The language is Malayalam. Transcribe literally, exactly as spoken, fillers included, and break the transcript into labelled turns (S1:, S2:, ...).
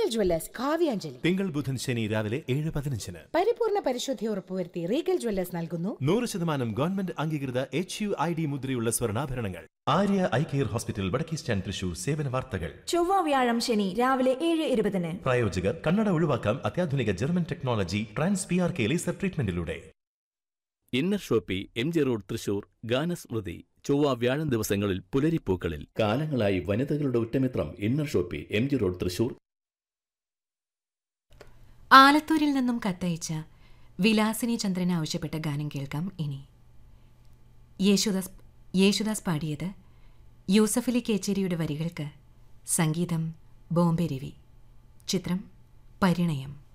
S1: ജ്വല്ലേഴ്സ് കാവ്യാഞ്ജലി.
S2: തിങ്കൾ ബുധൻ ശനി രാവിലെ ഏഴ് പതിനഞ്ചിന്.
S1: പരിപൂർണ പരിശുദ്ധി ഉറപ്പുവരുത്തി റീഗൽ ജ്വല്ലേഴ്സ് നൽകുന്നു
S2: നൂറ് ശതമാനം ഗവൺമെന്റ് അംഗീകൃത എച്ച് യു ഐ ഡി മുദ്രയുള്ള സ്വർണ്ണാഭരണങ്ങൾ. ആര്യ ഐ കെയർ ഹോസ്പിറ്റൽ വടക്കേ സ്റ്റാൻഡ് തൃശൂർ. സേവന വാർത്തകൾ
S3: ചൊവ്വ വ്യാഴം ശനി രാവിലെ ഏഴ് ഇരുപതിന്.
S2: പ്രായോജകർ കണ്ണട ഒഴിവാക്കാം അത്യാധുനിക German technology trans P R K laser ട്രീറ്റ്മെന്റിലൂടെ.
S4: Inner Shopee M G road Thrissur. ഗാനസ്മൃതി ചൊവ്വ വ്യാഴം ദിവസങ്ങളിൽ പുലരിപ്പൂക്കളിൽ. കാലങ്ങളായി വനിതകളുടെ ഉറ്റമിത്രം inner Shopee M G road Thrissur.
S5: ആലത്തൂരിൽ നിന്നും കത്തയച്ച വിലാസിനി ചന്ദ്രൻ ആവശ്യപ്പെട്ട ഗാനം കേൾക്കാം ഇനി. യേശുദാസ് യേശുദാസ് പാടിയത് യൂസഫലി കേച്ചേരിയുടെ വരികൾക്ക് സംഗീതം ബോംബെ രവി. ചിത്രം പരിണയം.